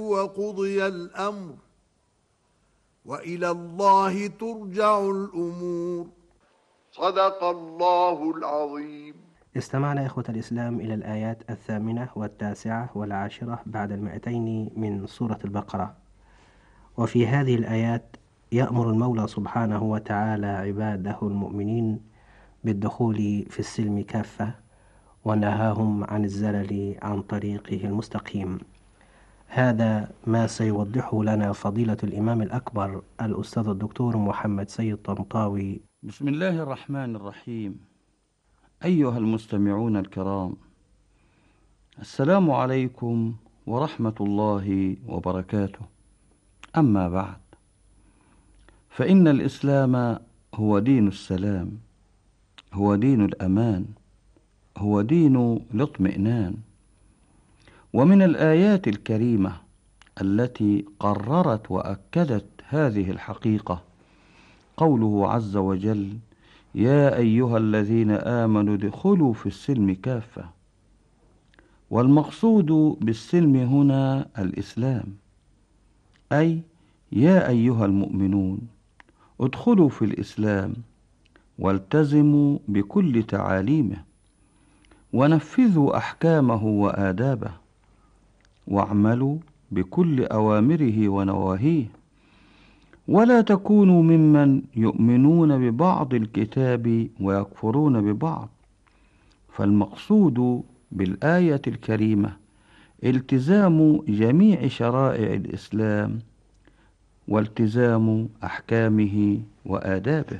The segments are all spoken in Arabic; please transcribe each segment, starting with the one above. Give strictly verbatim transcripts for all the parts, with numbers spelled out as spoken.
وقضي الأمر وإلى الله ترجع الأمور. صدق الله العظيم. استمعنا إخوة الإسلام إلى الآيات الثامنة والتاسعة والعاشرة بعد المائتين من سورة البقرة. وفي هذه الآيات يأمر المولى سبحانه وتعالى عباده المؤمنين بالدخول في السلم كافة، ونهاهم عن الزلل عن طريقه المستقيم. هذا ما سيوضحه لنا فضيلة الإمام الأكبر الأستاذ الدكتور محمد سيد طنطاوي. بسم الله الرحمن الرحيم. أيها المستمعون الكرام، السلام عليكم ورحمة الله وبركاته. أما بعد، فإن الإسلام هو دين السلام، هو دين الأمان، هو دين الاطمئنان. ومن الآيات الكريمة التي قررت وأكدت هذه الحقيقة قوله عز وجل: يا أيها الذين آمنوا ادخلوا في السلم كافة. والمقصود بالسلم هنا الإسلام، أي يا أيها المؤمنون ادخلوا في الإسلام والتزموا بكل تعاليمه، ونفذوا أحكامه وآدابه، واعملوا بكل أوامره ونواهيه، ولا تكونوا ممن يؤمنون ببعض الكتاب ويكفرون ببعض. فالمقصود بالآية الكريمة التزام جميع شرائع الإسلام والتزام أحكامه وآدابه.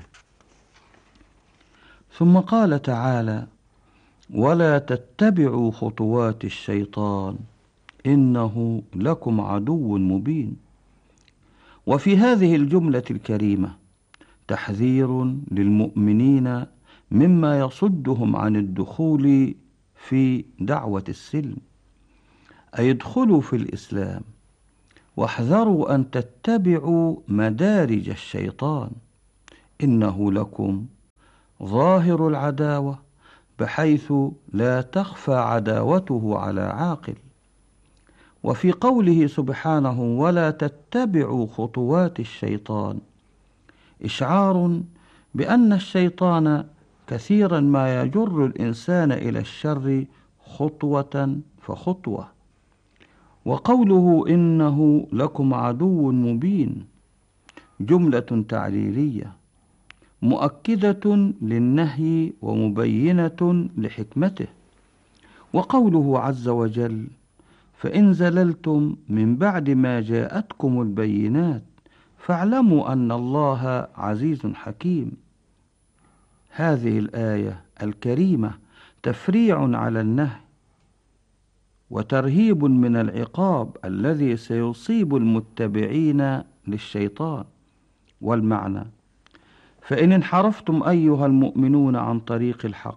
ثم قال تعالى: ولا تتبعوا خطوات الشيطان إنه لكم عدو مبين. وفي هذه الجملة الكريمة تحذير للمؤمنين مما يصدهم عن الدخول في دعوة السلم، أي ادخلوا في الإسلام واحذروا أن تتبعوا مدارج الشيطان، إنه لكم ظاهر العداوة بحيث لا تخفى عداوته على عاقل. وفي قوله سبحانه: ولا تتبعوا خطوات الشيطان، إشعار بأن الشيطان كثيرا ما يجر الإنسان إلى الشر خطوة فخطوة. وقوله إنه لكم عدو مبين جملة تعليلية مؤكدة للنهي ومبينة لحكمته. وقوله عز وجل: فإن زللتم من بعد ما جاءتكم البينات فاعلموا أن الله عزيز حكيم. هذه الآية الكريمة تفريع على النهي وترهيب من العقاب الذي سيصيب المتبعين للشيطان. والمعنى: فإن انحرفتم أيها المؤمنون عن طريق الحق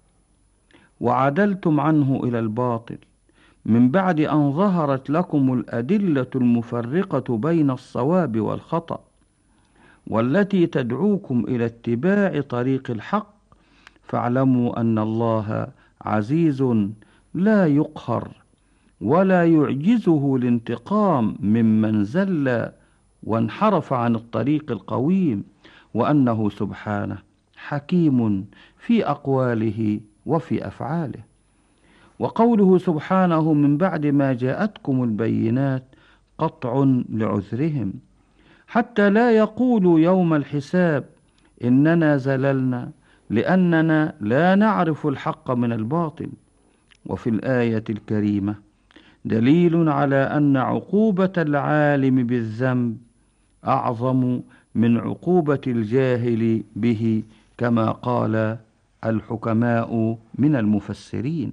وعدلتم عنه إلى الباطل من بعد أن ظهرت لكم الأدلة المفرقة بين الصواب والخطأ والتي تدعوكم إلى اتباع طريق الحق، فاعلموا أن الله عزيز لا يقهر ولا يعجزه الانتقام ممن زل وانحرف عن الطريق القويم، وأنه سبحانه حكيم في أقواله وفي أفعاله. وقوله سبحانه: من بعد ما جاءتكم البينات قطع لعذرهم، حتى لا يقولوا يوم الحساب إننا زللنا لأننا لا نعرف الحق من الباطل. وفي الآية الكريمة دليل على أن عقوبة العالم بالذنب أعظم من عقوبة الجاهل به، كما قال الحكماء من المفسرين.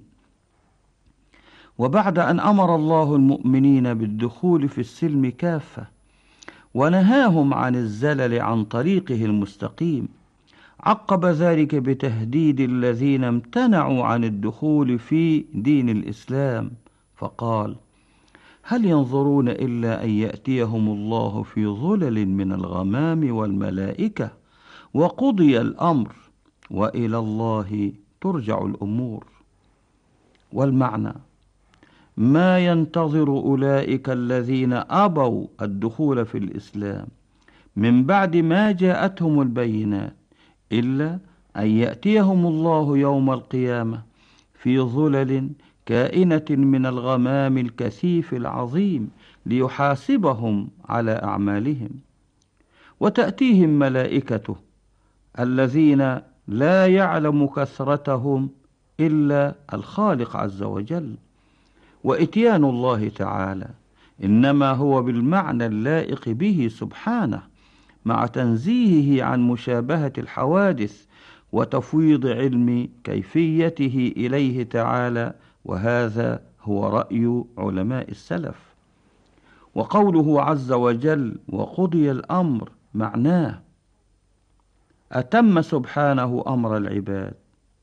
وبعد أن أمر الله المؤمنين بالدخول في السلم كافة ونهاهم عن الزلل عن طريقه المستقيم، عقب ذلك بتهديد الذين امتنعوا عن الدخول في دين الإسلام، فقال: هل ينظرون إلا أن يأتيهم الله في ظلل من الغمام والملائكة وقضي الأمر وإلى الله ترجع الأمور. والمعنى: ما ينتظر أولئك الذين أبوا الدخول في الإسلام من بعد ما جاءتهم البينات إلا أن يأتيهم الله يوم القيامة في ظلل كائنة من الغمام الكثيف العظيم ليحاسبهم على أعمالهم، وتأتيهم ملائكته الذين لا يعلم كثرتهم إلا الخالق عز وجل. وإتيان الله تعالى إنما هو بالمعنى اللائق به سبحانه، مع تنزيهه عن مشابهة الحوادث وتفويض علم كيفيته إليه تعالى، وهذا هو رأي علماء السلف. وقوله عز وجل وقضي الأمر معناه أتم سبحانه أمر العباد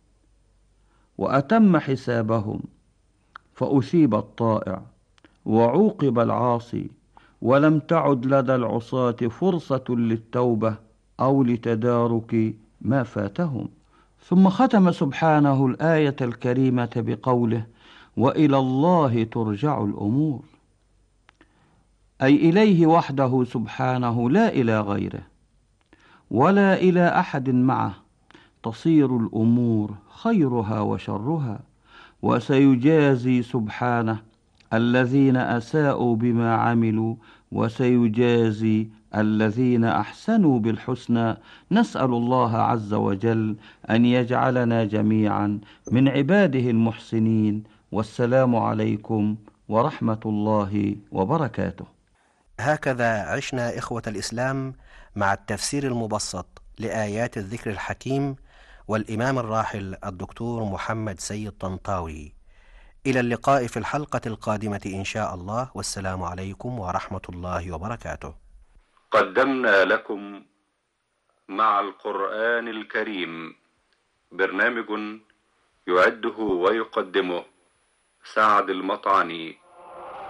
وأتم حسابهم، فأثيب الطائع وعوقب العاصي، ولم تعد لدى العصاة فرصة للتوبة أو لتدارك ما فاتهم. ثم ختم سبحانه الآية الكريمة بقوله وإلى الله ترجع الأمور، أي إليه وحده سبحانه لا إلى غيره ولا إلى أحد معه تصير الأمور خيرها وشرها، وسيجازي سبحانه الذين أساءوا بما عملوا وسيجازي الذين أحسنوا بالحسنى. نسأل الله عز وجل أن يجعلنا جميعا من عباده المحسنين، والسلام عليكم ورحمة الله وبركاته. هكذا عشنا إخوة الإسلام مع التفسير المبسط لآيات الذكر الحكيم والإمام الراحل الدكتور محمد سيد طنطاوي. إلى اللقاء في الحلقة القادمة إن شاء الله، والسلام عليكم ورحمة الله وبركاته. قدمنا لكم مع القرآن الكريم برنامج يعده ويقدمه سعد المطعني.